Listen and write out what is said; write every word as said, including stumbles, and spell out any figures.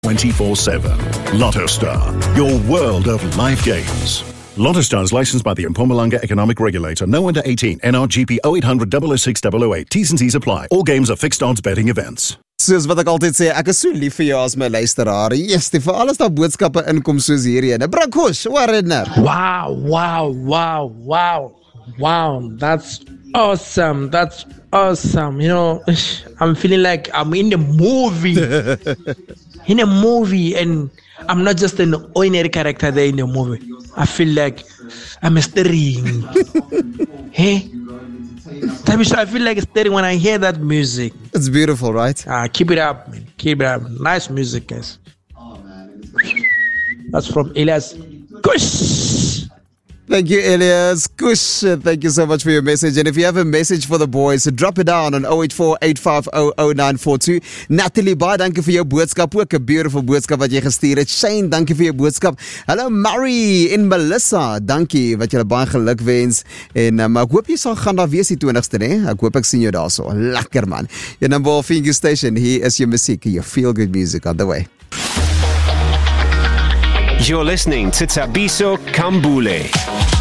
twenty-four seven. Lotto Star, your world of live games. Lotto Star is licensed by the Mpumalanga Economic Regulator. No under eighteen. N R G P oh eight hundred, double oh six, double oh eight. T's and C's apply. All games are fixed odds betting events. Soos wat ek altyd sê, ek is so lief vir jou as my luisteraar. Yes, die vir alles daar boodskappe inkom soos hierdie ene. Brakhosh, Warrener. Wow, wow, wow, wow, wow. That's awesome. That's awesome. You know, I'm feeling like I'm in a movie. in a movie, and I'm not just an ordinary character there in the movie. I feel like I'm stirring. Hey? I feel like stirring when I hear that music. It's beautiful, right? Uh, keep it up, man. Keep it up. Nice music, guys. That's from Elias Kush. Thank you, Elias Kush. Thank you so much for your message. And if you have a message for the boys, drop it down on oh eight four, eight five oh, oh nine four two. Natalie, baie dankie vir jou boodskap. Ook 'n beautiful boodskap wat jy gestuur het. Shane, dankie vir jou boodskap. Hallo Mary en Melissa, dankie wat julle baie geluk wens. En um, ek hoop jy sal gaan daar wees die twintigste, né? Ek hoop ek sien jou daarso. Lekker man. Your number one finger station. Hier is jou musiek, your feel good music on the way. You're listening to Tabiso Kambule.